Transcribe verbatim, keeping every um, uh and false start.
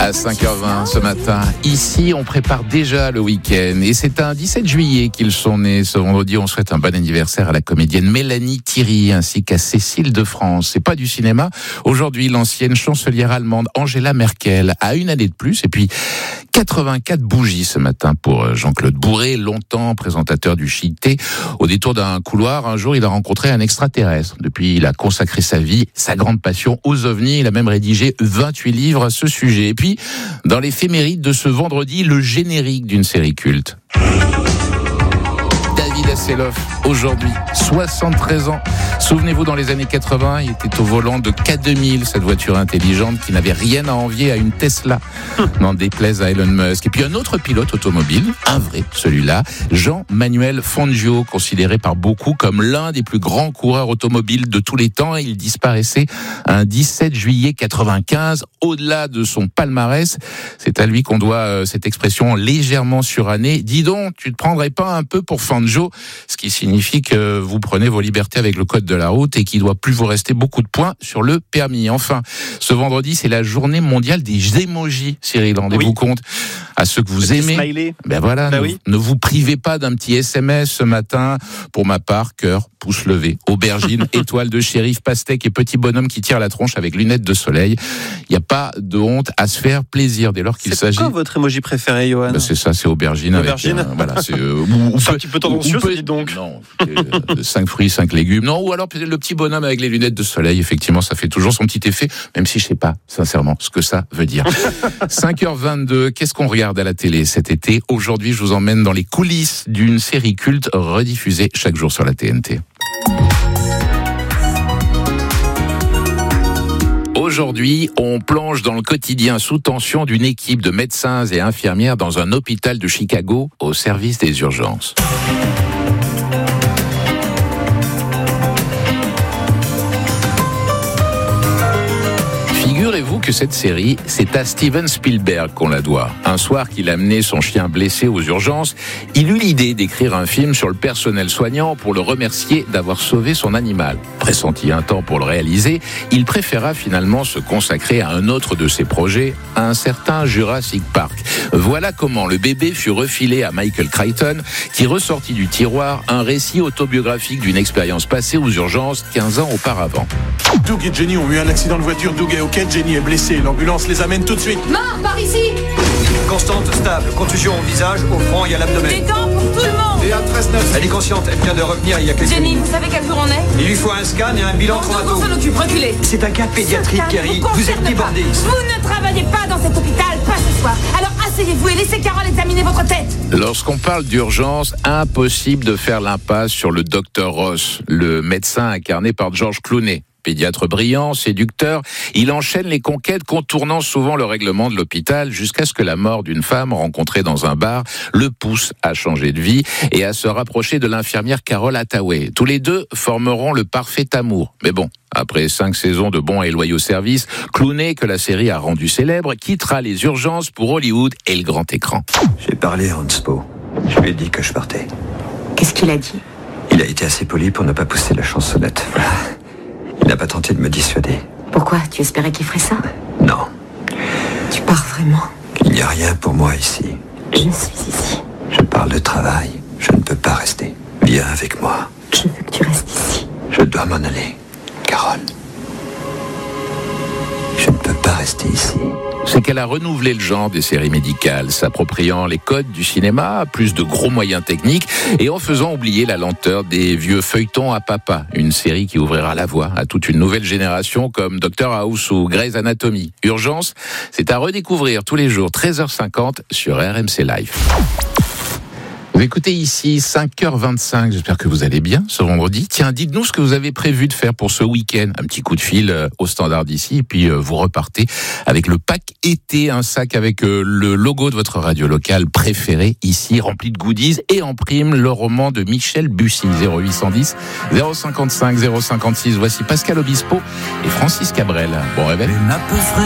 À cinq heures vingt ce matin, ici on prépare déjà le week-end et c'est un dix-sept juillet qu'ils sont nés. Ce vendredi, on souhaite un bon anniversaire à la comédienne Mélanie Thierry ainsi qu'à Cécile de France. C'est pas du cinéma. Aujourd'hui, l'ancienne chancelière allemande Angela Merkel a une année de plus et puis quatre-vingt-quatre bougies ce matin pour Jean-Claude Bourré, longtemps présentateur du J T. Au détour d'un couloir, un jour, il a rencontré un extraterrestre. Depuis, il a consacré sa vie, sa grande passion aux ovnis. Il a même rédigé vingt-huit livres à ce sujet. Et puis, dans l'éphéméride de ce vendredi, le générique d'une série culte. David Hasselhoff, aujourd'hui, soixante-treize ans. Souvenez-vous, dans les années quatre-vingts, il était au volant de K deux mille, cette voiture intelligente qui n'avait rien à envier à une Tesla, n'en déplaise à Elon Musk. Et puis un autre pilote automobile, un vrai, celui-là, Jean-Manuel Fangio, considéré par beaucoup comme l'un des plus grands coureurs automobiles de tous les temps. Il disparaissait un dix-sept juillet quatre-vingt-quinze. Au-delà de son palmarès, c'est à lui qu'on doit euh, cette expression légèrement surannée. Dis donc, tu te prendrais pas un peu pour Fangio, ce qui signifie que vous prenez vos libertés avec le code de la route et qu'il ne doit plus vous rester beaucoup de points sur le permis. Enfin, ce vendredi, c'est la journée mondiale des émojis, Cyril. Rendez-vous oui. compte à ceux que vous aimez. Smiley. Ben voilà, ben ne, oui. ne vous privez pas d'un petit S M S ce matin. Pour ma part, cœur, pouce levé, aubergine, étoile de shérif, pastèque et petit bonhomme qui tire la tronche avec lunettes de soleil. Il n'y a pas de honte à se faire plaisir dès lors qu'il c'est s'agit. C'est quoi votre emoji préféré, Johan? Ben c'est ça, c'est aubergine. Aubergine. Avec, euh, voilà, c'est, euh, ou, ou c'est peut, un petit peu tendancieux, ça dit donc. Non, euh, cinq fruits, cinq légumes. Non, ou alors peut-être le petit bonhomme avec les lunettes de soleil. Effectivement, ça fait toujours son petit effet, même si je sais pas, sincèrement, ce que ça veut dire. cinq heures vingt-deux, qu'est-ce qu'on regarde à la télé cet été? Aujourd'hui, je vous emmène dans les coulisses d'une série culte rediffusée chaque jour sur la T N T. Aujourd'hui, on plonge dans le quotidien sous tension d'une équipe de médecins et infirmières dans un hôpital de Chicago au service des urgences. Figurez-vous que cette série, c'est à Steven Spielberg qu'on la doit. Un soir qu'il amenait son chien blessé aux urgences, il eut l'idée d'écrire un film sur le personnel soignant pour le remercier d'avoir sauvé son animal. Pressenti un temps pour le réaliser, il préféra finalement se consacrer à un autre de ses projets, un certain Jurassic Park. Voilà comment le bébé fut refilé à Michael Crichton, qui ressortit du tiroir un récit autobiographique d'une expérience passée aux urgences quinze ans auparavant. Doug et Jenny ont eu un accident de voiture. Doug est ok, Jenny est blessée. L'ambulance les amène tout de suite. Main, par ici. Constante, stable, contusion au visage, au front et à l'abdomen. Des gants pour tout le monde. Et à treize neuf. Elle est consciente, elle vient de revenir il y a quelques Jenny, minutes. vous savez quel jour on est? Il lui faut un scan et un bilan On traumato. s'en occupe, reculez. C'est un cas pédiatrique, Carrie. Vous êtes débordés ici. Vous ne travaillez pas dans cet hôpital, pas ce soir. Alors asseyez-vous et laissez Carole examiner votre tête. Lorsqu'on parle d'urgence, impossible de faire l'impasse sur le docteur Ross, le médecin incarné par George Clooney. Pédiatre brillant, séducteur, il enchaîne les conquêtes contournant souvent le règlement de l'hôpital jusqu'à ce que la mort d'une femme rencontrée dans un bar le pousse à changer de vie et à se rapprocher de l'infirmière Carole Hathaway. Tous les deux formeront le parfait amour. Mais bon, après cinq saisons de bons et loyaux services, Clooney, que la série a rendu célèbre, quittera les urgences pour Hollywood et le grand écran. J'ai parlé à Hanspo. Je lui ai dit que je partais. Qu'est-ce qu'il a dit? Il a été assez poli pour ne pas pousser la chansonnette. Voilà. Il n'a pas tenté de me dissuader. Pourquoi? Tu espérais qu'il ferait ça? Non. Tu pars vraiment? Il n'y a rien pour moi ici. Je suis ici. Je parle de travail. Je ne peux pas rester. Viens avec moi. Je veux que tu restes ici. Je dois m'en aller. Carole. Je ne peux pas rester ici. C'est qu'elle a renouvelé le genre des séries médicales, s'appropriant les codes du cinéma, plus de gros moyens techniques, et en faisant oublier la lenteur des vieux feuilletons à papa. Une série qui ouvrira la voie à toute une nouvelle génération comme Doctor House ou Grey's Anatomy. Urgence, c'est à redécouvrir tous les jours, treize heures cinquante sur R M C Live. Vous écoutez ici cinq heures vingt-cinq, j'espère que vous allez bien ce vendredi. Tiens, dites-nous ce que vous avez prévu de faire pour ce week-end. Un petit coup de fil euh, au standard d'ici, et puis euh, vous repartez avec le pack été, un sac avec euh, le logo de votre radio locale préférée ici, rempli de goodies, et en prime, le roman de Michel Bussy, zéro huit cent dix, zéro cinquante-cinq, zéro cinquante-six. Voici Pascal Obispo et Francis Cabrel. Bon réveil.